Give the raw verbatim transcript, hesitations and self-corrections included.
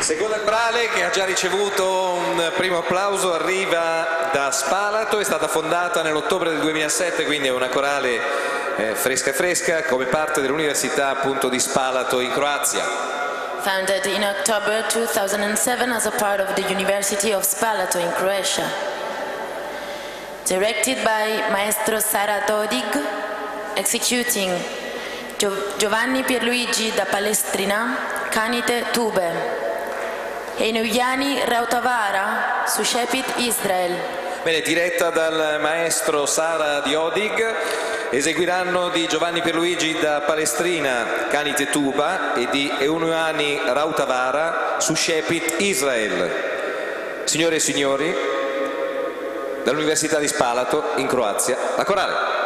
Seconda corale che ha già ricevuto un primo applauso arriva da Spalato, è stata fondata nell'ottobre del duemilasette, quindi è una corale eh, fresca fresca come parte dell'Università appunto di Spalato in Croazia. Founded in October two thousand seven as a part of the University of Spalato in Croatia. Directed by Maestro Sara Dodig, executing Gio Giovanni Pierluigi da Palestrina, Canite Tube, e Euyani Rautavara, Sushepit Israel. Bene, diretta dal maestro Sara Dodig, eseguiranno di Giovanni Pierluigi da Palestrina, Canite Tuba, e di Euyani Rautavara, Sushepit Israel. Signore e signori, dall'Università di Spalato in Croazia, la corale.